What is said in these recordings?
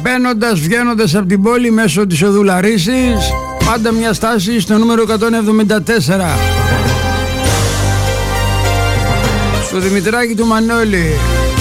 μπαίνοντας, βγαίνοντας από την πόλη μέσω της οδού Λαρίσης, πάντα μια στάση στο νούμερο 174. Στο Δημητράκη του Μανώλη.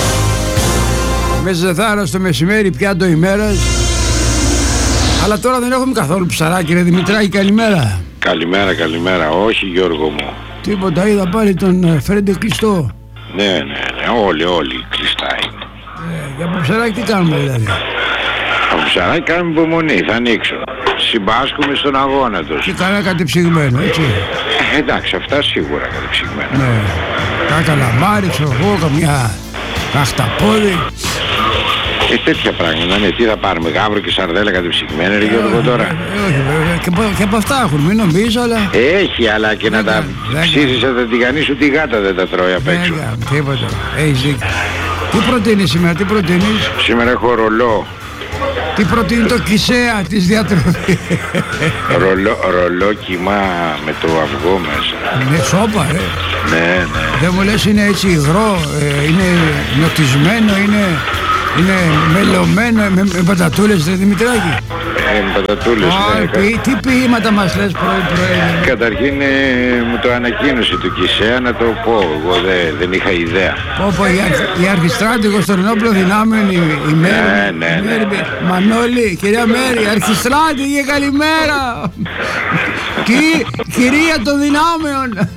Με ζεθάρα στο μεσημέρι πιάτο ημέρας. Αλλά τώρα δεν έχουμε καθόλου ψαράκι ρε Δημητράκη, καλημέρα. Καλημέρα, όχι Γιώργο μου. Τίποτα, είδα πάλι τον Φρέντε κλειστό. Ναι, όλοι κλειστά είναι. Για από ψαράκι τι κάνουμε δηλαδή? Από ψαράκι κάνουμε υπομονή, θα ανοίξω. Συμπάσχουμε στον αγώνα τους. Και κανένα κατεψυγμένο, έτσι. Εντάξει, αυτά σίγουρα κατεψυγμένα. Ναι, κάνα καλαμάρι, ξέρω εγώ, καμιά καχταπόδι. Τέτοια πράγματα, ναι, τι θα πάρουμε, γάβρο και σαρδέλα κατεψυγμένα, ρε Γιώργο τώρα. Όχι βέβαια, και από αυτά έχουν, μην νομίζω, αλλά... Έχει, αλλά και να τα ψήσεις θα την κανείς, ούτε η γάτα δεν τα τρώει απ' έξω. Τίποτα, έχεις δίκιο. Τι προτείνεις σήμερα, τι προτείνεις? Σήμερα έχω ρολό. Τι προτείνει το Κισέα της διατροφής? Ρολό κιμά με το αυγό μέσα. Ναι, σώπα ρε. Ναι. Δεν μου λες είναι έτσι υγρό, είναι νοτισμένο, είναι μελωμένο με πατατούλες ρε Δημητράκη? Με πατατούλες, ναι. Τι ποίηματα μας λες πρωί? Καταρχήν μου το ανακοίνωσε του Κισέα να το πω, εγώ δεν είχα ιδέα. Η αρχιστράτηγος των ενόπλων δυνάμεων, η Μέρη. Ναι. Μανώλη, κυρία Μέρη, αρχιστράτηγε καλημέρα. Κυρία των δυνάμεων.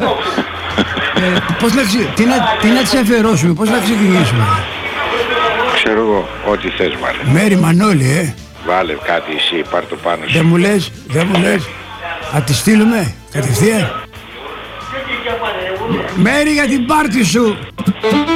Τι να τις αφιερώσουμε, πώς να ξεκινήσουμε? Ξέρω εγώ, ό,τι θες βάλε. Μέρη Μανώλη, Βάλε κάτι εσύ, πάρ' το πάνω σου. Δεν μου λες. Θα τη στείλουμε κατευθείαν. Μέρη για την πάρτι σου.